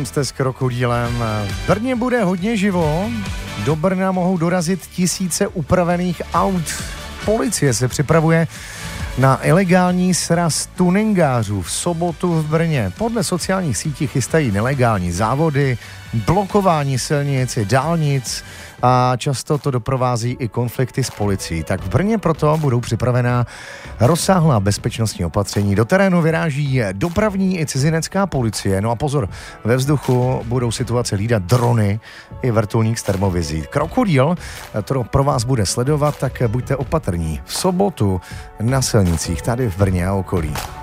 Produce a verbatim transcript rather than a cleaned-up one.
jste s krokodýlem. V Brně bude hodně živo. Do Brna mohou dorazit tisíce upravených aut. Policie se připravuje na ilegální sraz tuningářů v sobotu v Brně. Podle sociálních sítí chystají nelegální závody, blokování silnic, dálnic a často to doprovází i konflikty s policií. Tak v Brně proto budou připravená rozsáhlá bezpečnostní opatření. Do terénu vyráží dopravní i cizinecká policie. No a pozor, ve vzduchu budou situace hlídat drony i vrtulník s termovizí. Krokodýl to pro vás bude sledovat, tak buďte opatrní. V sobotu na silnicích tady v Brně a okolí.